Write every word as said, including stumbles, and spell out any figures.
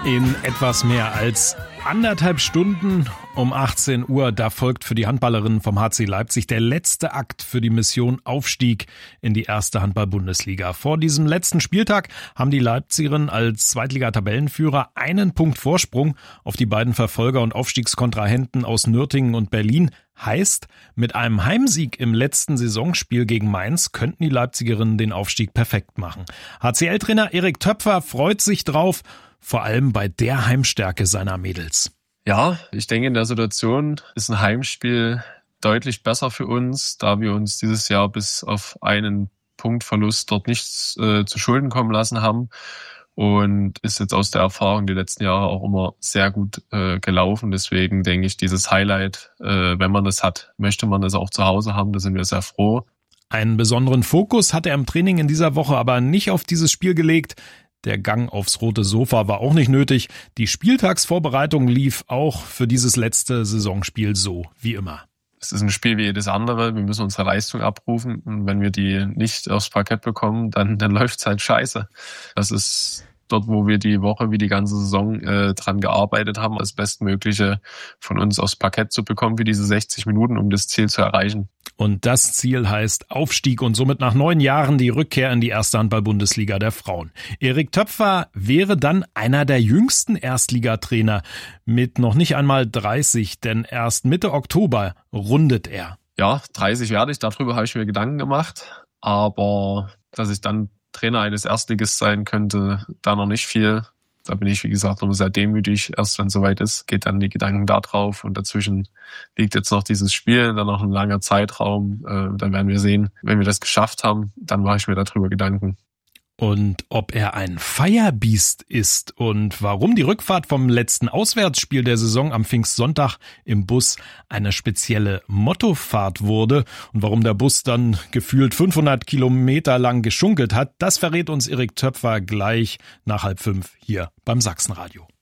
In etwas mehr als anderthalb Stunden um achtzehn Uhr, da folgt für die Handballerinnen vom H C Leipzig der letzte Akt für die Mission Aufstieg in die erste Handball-Bundesliga. Vor diesem letzten Spieltag haben die Leipzigerinnen als Zweitliga-Tabellenführer einen Punkt Vorsprung auf die beiden Verfolger und Aufstiegskontrahenten aus Nürtingen und Berlin. Heißt, mit einem Heimsieg im letzten Saisonspiel gegen Mainz könnten die Leipzigerinnen den Aufstieg perfekt machen. H C L-Trainer Erik Töpfer freut sich drauf, vor allem bei der Heimstärke seiner Mädels. Ja, ich denke, in der Situation ist ein Heimspiel deutlich besser für uns, da wir uns dieses Jahr bis auf einen Punktverlust dort nichts äh, zu Schulden kommen lassen haben. Und ist jetzt aus der Erfahrung die letzten Jahre auch immer sehr gut äh, gelaufen. Deswegen denke ich, dieses Highlight, äh, wenn man das hat, möchte man das auch zu Hause haben. Da sind wir sehr froh. Einen besonderen Fokus hat er im Training in dieser Woche aber nicht auf dieses Spiel gelegt. Der Gang aufs rote Sofa war auch nicht nötig. Die Spieltagsvorbereitung lief auch für dieses letzte Saisonspiel so wie immer. Es ist ein Spiel wie jedes andere. Wir müssen unsere Leistung abrufen. Und wenn wir die nicht aufs Parkett bekommen, dann, dann läuft's halt scheiße. Das ist dort, wo wir die Woche wie die ganze Saison äh, dran gearbeitet haben, das Bestmögliche von uns aufs Parkett zu bekommen für diese sechzig Minuten, um das Ziel zu erreichen. Und das Ziel heißt Aufstieg und somit nach neun Jahren die Rückkehr in die erste Handball-Bundesliga der Frauen. Erik Töpfer wäre dann einer der jüngsten Erstligatrainer mit noch nicht einmal dreißig, denn erst Mitte Oktober rundet er. Ja, dreißig werde ich, darüber habe ich mir Gedanken gemacht, aber dass ich dann Trainer eines Erstligisten sein könnte, da noch nicht viel. Da bin ich, wie gesagt, noch sehr demütig. Erst wenn es soweit ist, geht dann die Gedanken da drauf. Und dazwischen liegt jetzt noch dieses Spiel, dann noch ein langer Zeitraum. Äh, dann werden wir sehen, wenn wir das geschafft haben, dann mache ich mir darüber Gedanken. Und ob er ein Firebeast ist und warum die Rückfahrt vom letzten Auswärtsspiel der Saison am Pfingstsonntag im Bus eine spezielle Mottofahrt wurde und warum der Bus dann gefühlt fünfhundert Kilometer lang geschunkelt hat, das verrät uns Erik Töpfer gleich nach halb fünf hier beim Sachsenradio.